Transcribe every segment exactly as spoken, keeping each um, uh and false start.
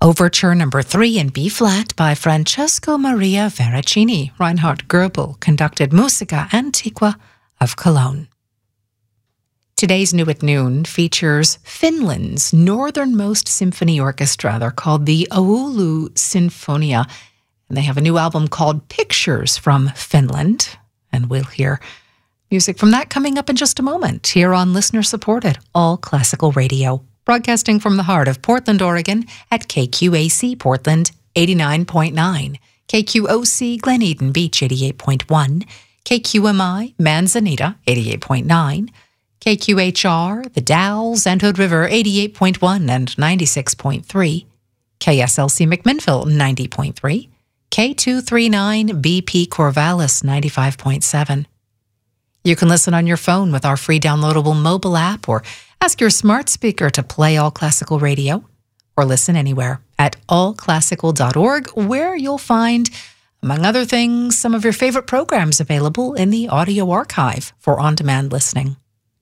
Overture number three in B-flat by Francesco Maria Veracini. Reinhard Goebel conducted Musica Antiqua of Cologne. Today's New at Noon features Finland's northernmost symphony orchestra. They're called the Oulu Sinfonia, and they have a new album called Pictures from Finland, and we'll hear music from that coming up in just a moment here on listener-supported All Classical Radio, broadcasting from the heart of Portland, Oregon at K Q A C Portland eighty-nine point nine, K Q O C Glen Eden Beach eighty-eight point one, K Q M I Manzanita eighty-eight point nine, K Q H R The Dalles and Hood River eighty-eight point one and ninety-six point three, K S L C McMinnville ninety point three, K two thirty-nine B P Corvallis ninety-five point seven. You can listen on your phone with our free downloadable mobile app, or ask your smart speaker to play All Classical Radio, or listen anywhere at all classical dot org, where you'll find, among other things, some of your favorite programs available in the audio archive for on-demand listening.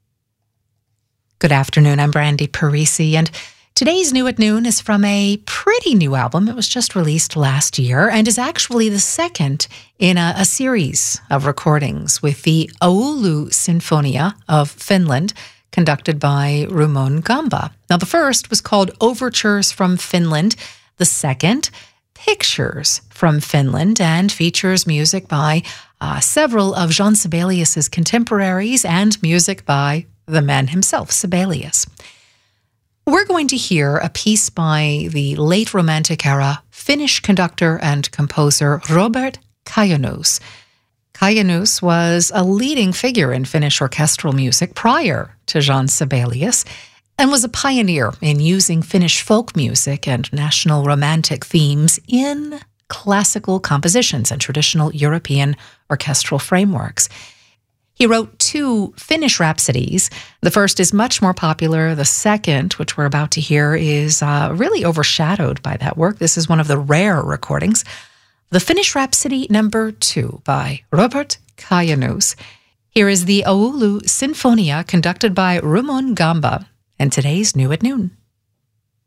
Good afternoon, I'm Brandy Parisi, and today's New at Noon is from a pretty new album. It was just released last year and is actually the second in a, a series of recordings with the Oulu Sinfonia of Finland, conducted by Rumon Gamba. Now, the first was called Overtures from Finland. The second, Pictures from Finland, and features music by uh, several of Jean Sibelius's contemporaries and music by the man himself, Sibelius. We're going to hear a piece by the late Romantic era Finnish conductor and composer Robert Kajanus. Kajanus was a leading figure in Finnish orchestral music prior to Jean Sibelius, and was a pioneer in using Finnish folk music and national romantic themes in classical compositions and traditional European orchestral frameworks. He wrote two Finnish rhapsodies. The first is much more popular. The second, which we're about to hear, is uh, really overshadowed by that work. This is one of the rare recordings. The Finnish Rhapsody number two by Robert Kajanus. Here is the Oulu Sinfonia, conducted by Rumon Gamba, and today's New at Noon.